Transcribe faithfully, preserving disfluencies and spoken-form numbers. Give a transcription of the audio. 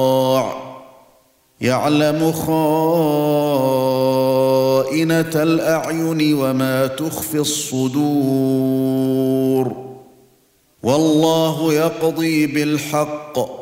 يعلم خائنة الأعين وما تخفي الصدور والله يقضي بالحق